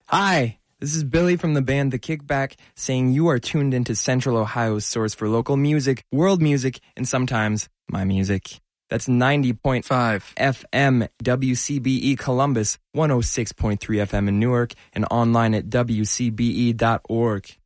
Hi, this is Billy from the band The Kickback saying you are tuned into Central Ohio's source for local music, world music, and sometimes my music. That's 90.5 FM WCBE Columbus, 106.3 FM in Newark, and online at WCBE.org.